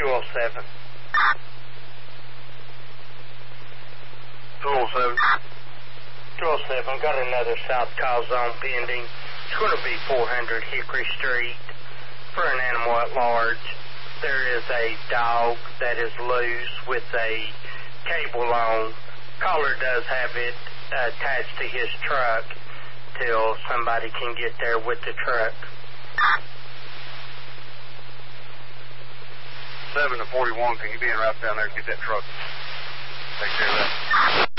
207. 207. 207, got another south call zone pending. It's going to be 400 Hickory Street for an animal at large. There is a dog that is loose with a cable on. Caller does have it attached to his truck till somebody can get there with the truck. 7 to 41, can you be in right down there and get that truck? Take care of that.